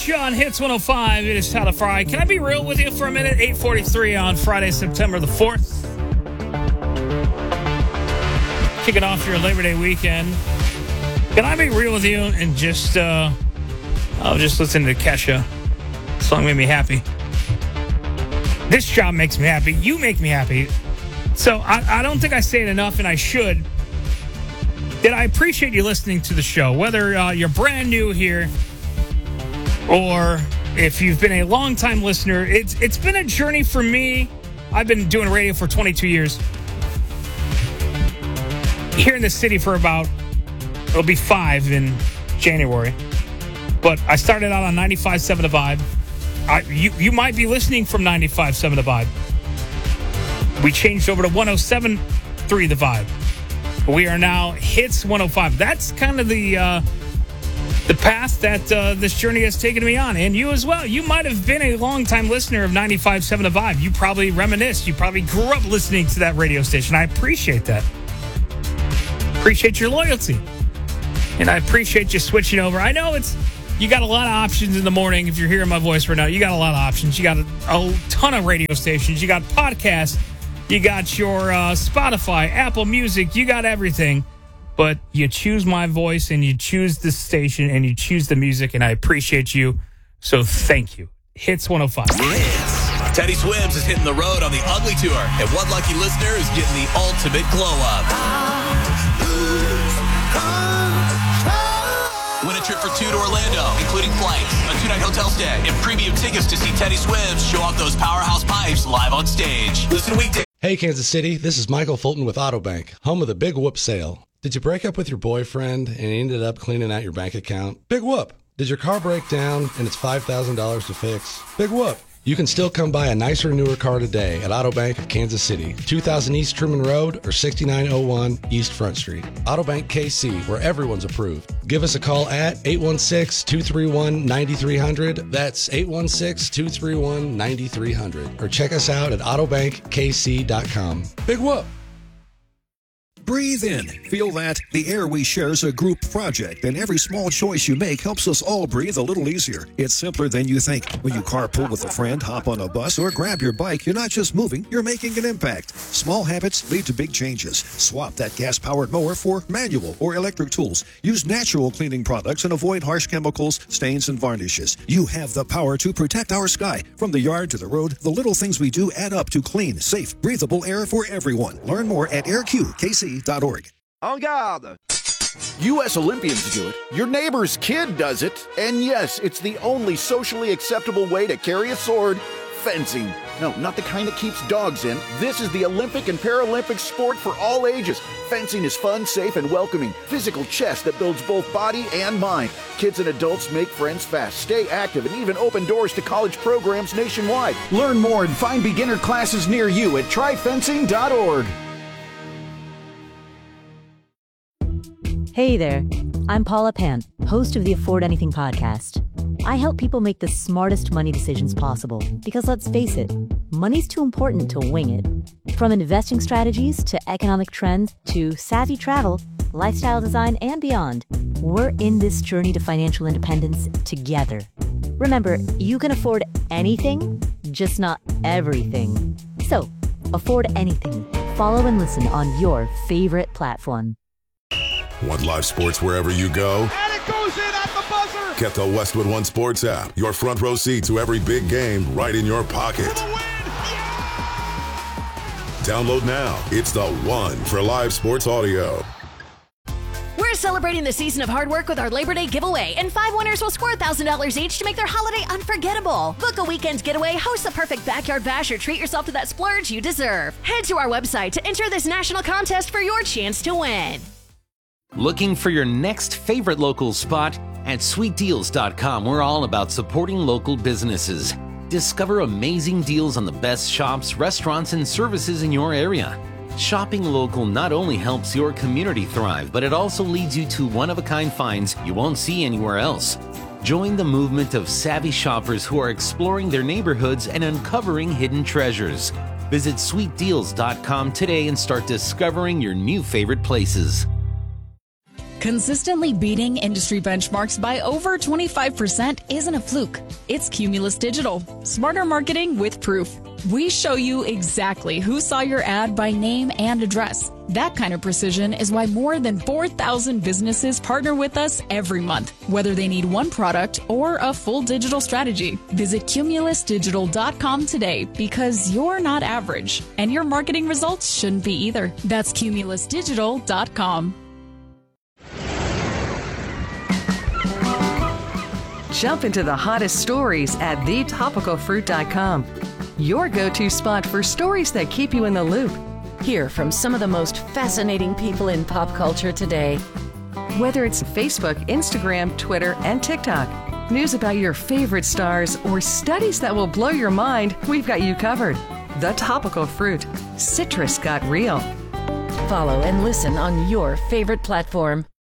Kesha on Hits 105. It is Tyler Fry. Can I be real with you for a minute? 8:43 on Friday, September the 4th. Kicking off your Labor Day weekend. Can I be real with you and just, I was just listening to Kesha. The song made me happy. This job makes me happy. You make me happy. So I don't think I say it enough, and I should, that I appreciate you listening to the show. Whether you're brand new here or if you've been a long-time listener, it's been a journey for me. I've been doing radio for 22 years. Here in the city for it'll be 5 in January. But I started out on 95.7 The Vibe. You might be listening from 95.7 The Vibe. We changed over to 107.3 The Vibe. We are now Hits 105. That's kind of the path that this journey has taken me on. And you as well. You might have been a longtime listener of 95.7 The Vibe. You probably reminisce. You probably grew up listening to that radio station. I appreciate that. Appreciate your loyalty. And I appreciate you switching over. I know you got a lot of options in the morning. If you're hearing my voice right now, you got a lot of options. You got a ton of radio stations. You got podcasts. You got your Spotify, Apple Music. You got everything. But you choose my voice, and you choose the station, and you choose the music, and I appreciate you. So thank you. Hits 105. Hits. Teddy Swims is hitting the road on the Ugly Tour, and one lucky listener is getting the ultimate glow-up. Win a trip for 2 to Orlando, including flights, a 2-night hotel stay, and premium tickets to see Teddy Swims show off those powerhouse pipes live on stage. Listen weekday. Hey, Kansas City, this is Michael Fulton with Autobank, home of the Big Whoop sale. Did you break up with your boyfriend and he ended up cleaning out your bank account? Big whoop. Did your car break down and it's $5,000 to fix? Big whoop. You can still come buy a nicer, newer car today at Autobank of Kansas City, 2000 East Truman Road or 6901 East Front Street. Autobank KC, where everyone's approved. Give us a call at 816-231-9300. That's 816-231-9300. Or check us out at autobankkc.com. Big whoop. Breathe in. Feel that? The air we share is a group project, and every small choice you make helps us all breathe a little easier. It's simpler than you think. When you carpool with a friend, hop on a bus, or grab your bike, you're not just moving, you're making an impact. Small habits lead to big changes. Swap that gas-powered mower for manual or electric tools. Use natural cleaning products and avoid harsh chemicals, stains, and varnishes. You have the power to protect our sky. From the yard to the road, the little things we do add up to clean, safe, breathable air for everyone. Learn more at airqkc.org. En garde! U.S. Olympians do it. Your neighbor's kid does it. And yes, it's the only socially acceptable way to carry a sword. Fencing. No, not the kind that keeps dogs in. This is the Olympic and Paralympic sport for all ages. Fencing is fun, safe, and welcoming. Physical chess that builds both body and mind. Kids and adults make friends fast, stay active, and even open doors to college programs nationwide. Learn more and find beginner classes near you at tryfencing.org. Hey there, I'm Paula Pant, host of the Afford Anything podcast. I help people make the smartest money decisions possible because let's face it, money's too important to wing it. From investing strategies to economic trends to savvy travel, lifestyle design, and beyond, we're in this journey to financial independence together. Remember, you can afford anything, just not everything. So, afford anything. Follow and listen on your favorite platform. Want live sports wherever you go? And it goes in at the buzzer! Get the Westwood One Sports app. Your front row seat to every big game right in your pocket. Download now. It's the one for live sports audio. We're celebrating the season of hard work with our Labor Day giveaway, and 5 winners will score $1,000 each to make their holiday unforgettable. Book a weekend getaway, host the perfect backyard bash, or treat yourself to that splurge you deserve. Head to our website to enter this national contest for your chance to win. Looking for your next favorite local spot? At sweetdeals.com, we're all about supporting local businesses. Discover amazing deals on the best shops, restaurants, and services in your area. Shopping local not only helps your community thrive, but it also leads you to one-of-a-kind finds you won't see anywhere else. Join the movement of savvy shoppers who are exploring their neighborhoods and uncovering hidden treasures. Visit sweetdeals.com today and start discovering your new favorite places. Consistently beating industry benchmarks by over 25% isn't a fluke. It's Cumulus Digital. Smarter marketing with proof. We show you exactly who saw your ad by name and address. That kind of precision is why more than 4,000 businesses partner with us every month, whether they need one product or a full digital strategy. Visit cumulusdigital.com today because you're not average, and your marketing results shouldn't be either. That's cumulusdigital.com. Jump into the hottest stories at thetopicalfruit.com. Your go-to spot for stories that keep you in the loop. Hear from some of the most fascinating people in pop culture today. Whether it's Facebook, Instagram, Twitter, and TikTok, news about your favorite stars, or studies that will blow your mind, we've got you covered. The Topical Fruit. Citrus got real. Follow and listen on your favorite platform.